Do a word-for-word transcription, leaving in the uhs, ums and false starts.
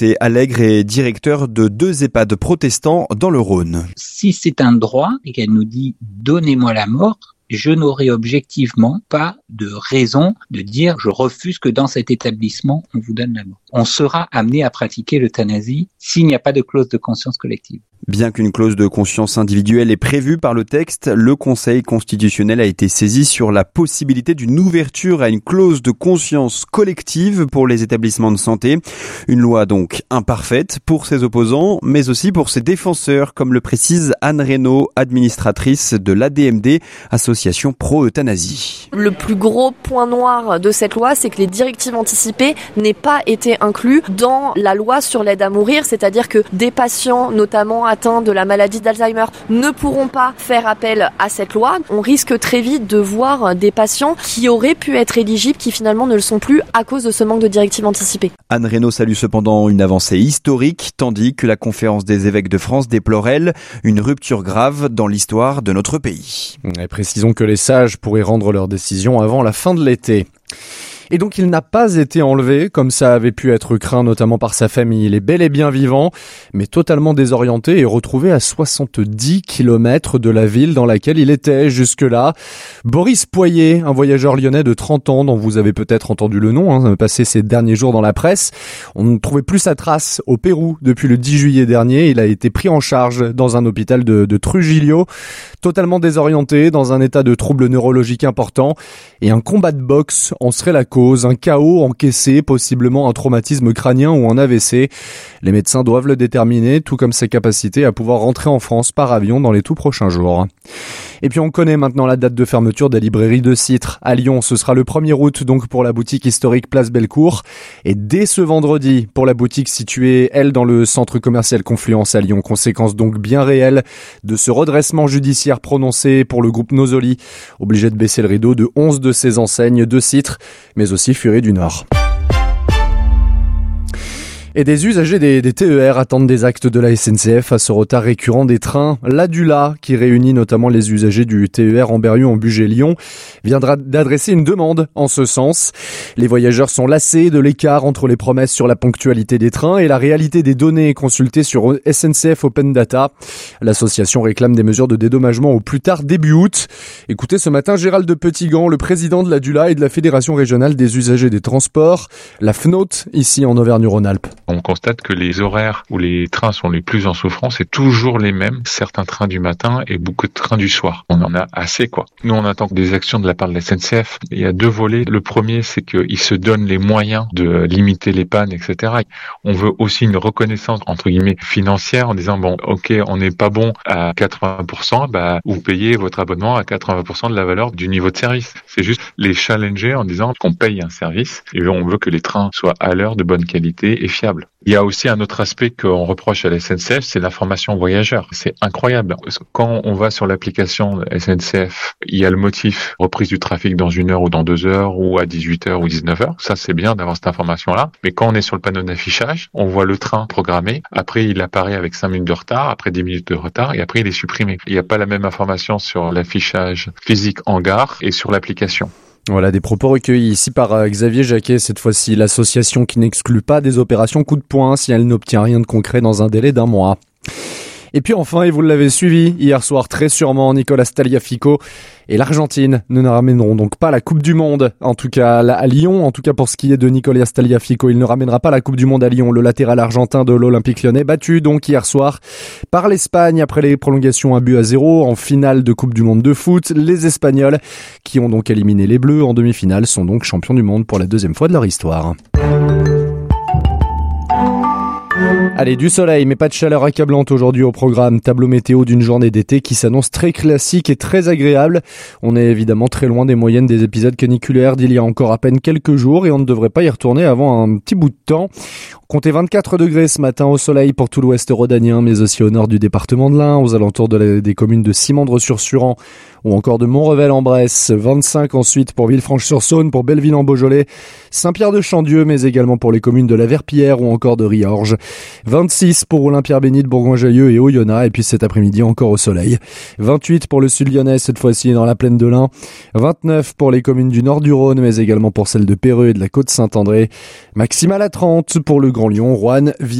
Liberté Allègre est directeur de deux EHPAD protestants dans le Rhône. Si c'est un droit et qu'elle nous dit « donnez-moi la mort », je n'aurai objectivement pas de raison de dire je refuse que dans cet établissement on vous donne la mort. On sera amené à pratiquer l'euthanasie s'il n'y a pas de clause de conscience collective. Bien qu'une clause de conscience individuelle est prévue par le texte, le Conseil constitutionnel a été saisi sur la possibilité d'une ouverture à une clause de conscience collective pour les établissements de santé. Une loi donc imparfaite pour ses opposants, mais aussi pour ses défenseurs, comme le précise Anne Reynaud, administratrice de l'A D M D, association pro-euthanasie. Le plus gros point noir de cette loi, c'est que les directives anticipées n'aient pas été inclus dans la loi sur l'aide à mourir, c'est-à-dire que des patients, notamment atteints de la maladie d'Alzheimer, ne pourront pas faire appel à cette loi. On risque très vite de voir des patients qui auraient pu être éligibles, qui finalement ne le sont plus à cause de ce manque de directives anticipées. Anne Reynaud salue cependant une avancée historique, tandis que la Conférence des évêques de France déplore, elle, une rupture grave dans l'histoire de notre pays. Et précisons que les sages pourraient rendre leur décision avant la fin de l'été. Et donc il n'a pas été enlevé, comme ça avait pu être craint notamment par sa famille. Il est bel et bien vivant, mais totalement désorienté et retrouvé à soixante-dix kilomètres de la ville dans laquelle il était jusque-là. Boris Poyer, un voyageur lyonnais de trente ans dont vous avez peut-être entendu le nom, hein, passé ces derniers jours dans la presse. On ne trouvait plus sa trace au Pérou depuis le dix juillet dernier. Il a été pris en charge dans un hôpital de, de Trujillo, totalement désorienté, dans un état de trouble neurologique important. Et un combat de boxe en serait la cause. Un chaos encaissé, possiblement un traumatisme crânien ou un A V C. Les médecins doivent le déterminer, tout comme ses capacités à pouvoir rentrer en France par avion dans les tout prochains jours. Et puis on connaît maintenant la date de fermeture des librairies de Citre à Lyon. Ce sera le premier août donc pour la boutique historique Place Bellecour. Et dès ce vendredi pour la boutique située, elle, dans le centre commercial Confluence à Lyon. Conséquence donc bien réelle de ce redressement judiciaire prononcé pour le groupe Nosoli, obligé de baisser le rideau de onze de ses enseignes de Citre, mais aussi Furet du Nord. Et des usagers des, des T E R attendent des actes de la S N C F face au retard récurrent des trains. L'Adula, qui réunit notamment les usagers du T E R Amberieu en Bugey-Lyon, viendra d'adresser une demande en ce sens. Les voyageurs sont lassés de l'écart entre les promesses sur la ponctualité des trains et la réalité des données consultées sur S N C F Open Data. L'association réclame des mesures de dédommagement au plus tard début août. Écoutez ce matin Gérald de Petitgan, le président de l'Adula et de la Fédération régionale des usagers des transports, la F N O T, ici en Auvergne-Rhône-Alpes. On constate que les horaires où les trains sont les plus en souffrance, c'est toujours les mêmes. Certains trains du matin et beaucoup de trains du soir. On en a assez, quoi. Nous, on attend des actions de la part de la S N C F. Il y a deux volets. Le premier, c'est qu'ils se donnent les moyens de limiter les pannes, et cetera. On veut aussi une reconnaissance, entre guillemets, financière en disant, bon, ok, on n'est pas bon à quatre-vingts pour cent, bah, vous payez votre abonnement à quatre-vingts pour cent de la valeur du niveau de service. C'est juste les challenger en disant qu'on paye un service et on veut que les trains soient à l'heure, de bonne qualité et fiables. Il y a aussi un autre aspect qu'on reproche à la S N C F, c'est l'information voyageur. C'est incroyable. Quand on va sur l'application S N C F, il y a le motif reprise du trafic dans une heure ou dans deux heures ou à dix-huit heures ou dix-neuf heures. Ça, c'est bien d'avoir cette information-là. Mais quand on est sur le panneau d'affichage, on voit le train programmé. Après, il apparaît avec cinq minutes de retard, après dix minutes de retard et après, il est supprimé. Il n'y a pas la même information sur l'affichage physique en gare et sur l'application. Voilà, des propos recueillis ici par Xavier Jacquet, cette fois-ci l'association qui n'exclut pas des opérations coup de poing si elle n'obtient rien de concret dans un délai d'un mois. Et puis enfin, et vous l'avez suivi hier soir très sûrement, Nicolas Tagliafico et l'Argentine ne nous ramèneront donc pas la Coupe du Monde, en tout cas à Lyon, en tout cas pour ce qui est de Nicolas Tagliafico, il ne ramènera pas la Coupe du Monde à Lyon, le latéral argentin de l'Olympique Lyonnais, battu donc hier soir par l'Espagne après les prolongations à but à zéro en finale de Coupe du Monde de foot. Les Espagnols, qui ont donc éliminé les Bleus en demi-finale, sont donc champions du monde pour la deuxième fois de leur histoire. Allez, du soleil, mais pas de chaleur accablante aujourd'hui au programme. Tableau météo d'une journée d'été qui s'annonce très classique et très agréable. On est évidemment très loin des moyennes des épisodes caniculaires d'il y a encore à peine quelques jours et on ne devrait pas y retourner avant un petit bout de temps. Comptez vingt-quatre degrés ce matin au soleil pour tout l'ouest rhodanien, mais aussi au nord du département de l'Ain, aux alentours de la, des communes de Simandre-sur-Suran ou encore de Montrevel-en-Bresse. vingt-cinq ensuite pour Villefranche-sur-Saône, pour Belleville-en-Beaujolais, Saint-Pierre-de-Chandieu, mais également pour les communes de la Verpillière ou encore de Riorges. vingt-six pour Olympia-Bénite, Bourgoin-Jallieu et Oyonnax. Et puis cet après-midi, encore au soleil. vingt-huit pour le sud lyonnais, cette fois-ci dans la plaine de l'Ain. vingt-neuf pour les communes du nord du Rhône, mais également pour celles de Péreux et de la Côte-Saint-André. Maximale à trente pour le Grand Lyon, Roanne,